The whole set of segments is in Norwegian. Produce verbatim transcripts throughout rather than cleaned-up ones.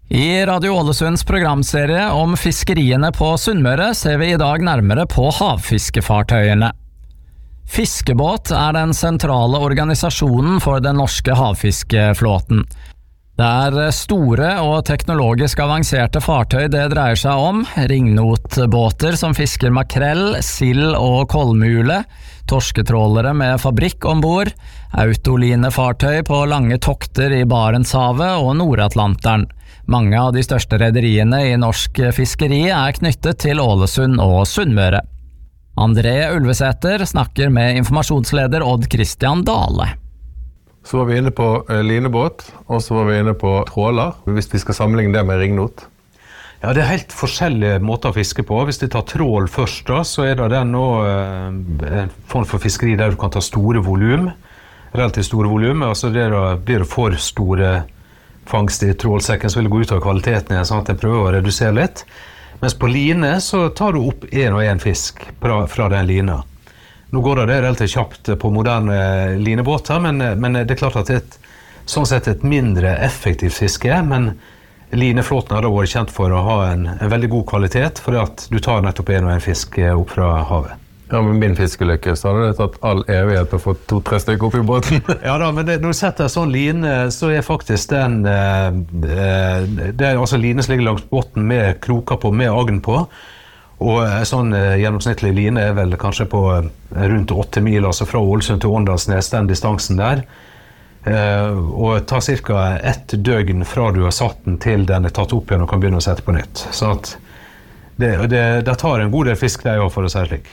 I Radio Ålesunds programserie om fiskeriene på Sunnmøre ser vi i dag nærmere på havfiskefartøyene. Fiskebåt er den sentrale organisasjonen for den norske havfiskeflåten. Det er store og teknologisk avanserte fartøy det dreier seg om, ringnotbåter som fisker makrell, sild og kolmule, torsketrålere med fabrikk ombord, autolinefartøy på lange tokter i Barentshavet og Nordatlanteren. Mange av de største rederiene i norsk fiskeri er knyttet til Ålesund og Sunnmøre. André Ulvesæter snakker med informasjonsleder Odd Christian Dale. Så var vi inne på linebåt, og så var vi inne på tråler, hvis vi skal sammenligne det med ringnot. Ja, det er helt forskjellige måter å fiske på. Hvis vi tar trål først, da, så er det den nå en form for fiskeri der du kan ta store volum, relativt store volum, altså det da blir det for store fangst i trålsekken, så vil det gå ut av kvaliteten igjen, sånn at jeg prøver å redusere litt. Mens på line så tar du opp en og en fisk fra, fra den lina. Nå går det relativt kjapt på moderne linebåter, men, men det er klart at det er et, sånn sett et mindre effektivt fiske, men lineflåten har da vært kjent for å ha en, en veldig god kvalitet, for at du tar nettopp en og en fisk opp fra havet. Ja, med min fiskelykke så hadde det tatt all evighet å få to-tre stykker opp i båten. Ja da, men det, når du setter sånn line, så er faktisk den, eh, det er altså line som ligger langs båten med kroker på, med agn på, og en sånn eh, gjennomsnittlig line er vel kanskje på eh, rundt åtte mil, altså fra Ålesund til Åndalsnes, den distansen der. Eh, og tar cirka ett døgn fra du har satt den til den er tatt opp igjen og kan begynne å sette på nytt. Så at det, det, det tar en god del fisk der, for å si slik.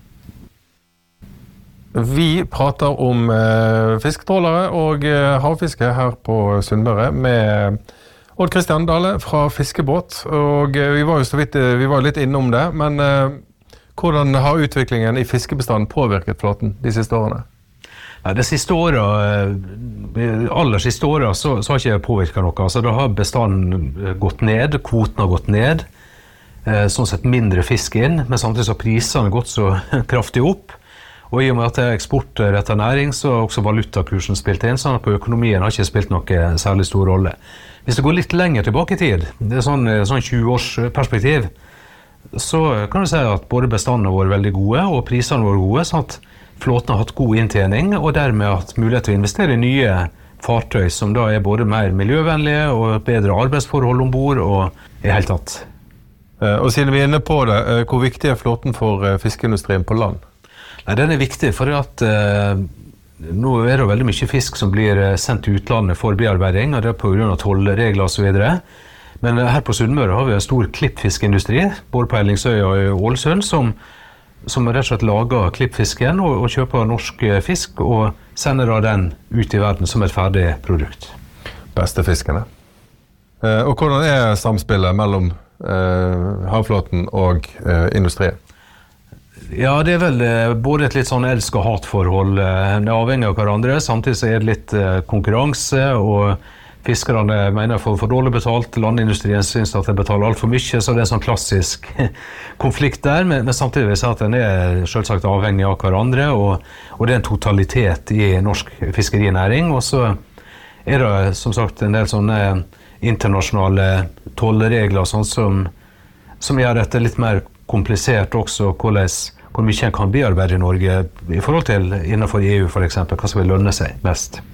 Vi prater om eh, fisketrålere og eh, havfiske her på Sunnmøre med Odd Christian Dale fra Fiskebåt, og eh, vi var jo så vidt, eh, vi var litt innom det, men eh, hvordan har utviklingen i fiskebestanden påvirket flåten de siste årene? Ja, de siste årene, aller siste årene, så, så har ikke det påvirket noe. Altså, da har bestanden gått ned, kvoten har gått ned, eh, sånn sett mindre fisk inn, men samtidig så har prisene gått så kraftig opp. Og i og med at det er eksportrettet næring, så har også valutakursen spilt inn, sånn at på økonomien har ikke spilt noe særlig stor rolle. Hvis det går litt lenger tilbake i tid, det er sånn, sånn tjue års perspektiv, så kan du si at både bestandene har vært veldig gode, og prisene har vært gode, sånn at flåten har hatt god inntjening, og dermed hatt mulighet til å investere i nye fartøy, som da er både mer miljøvennlige, og bedre arbeidsforhold ombord, og i hele tatt. Og siden vi er inne på det, hvor viktig er flåten for fiskeindustrien på land? Nei, den er viktig, for at eh, nå er det veldig mye fisk som blir sendt til utlandet for bearbeiding, og det er på grunn av tollregler og så videre. Men her på Sunnmøre har vi en stor klippfiskindustri, både på Ellingsøya og i Ålesund, som, som rett og slett lager klippfisken og, og kjøper norsk fisk, og sender da den ut i verden som et ferdig produkt. Beste fiskene. Eh, og hvordan er samspillet mellom eh, havflåten og eh, industrien? Ja, det er vel både et litt sånn elsk- og hatforhold. Det er avhengig av hverandre. Samtidig så er det litt konkurranse, og fiskerne mener for, for dårlig betalt. Landindustrien synes at de betaler alt for mye, så det er en sånn klassisk konflikt der. Men, men samtidig vil jeg si at den er selvsagt avhengig av hverandre, og, og det er en totalitet i norsk fiskerinæring. Og så er det som sagt en del sånne internasjonale tollregler, sånn som, som gjør dette litt mer komplisert også, hvordan, hvor mye en kan bearbeide i Norge i forhold til innenfor E U for eksempel, hva som vil lønne seg mest.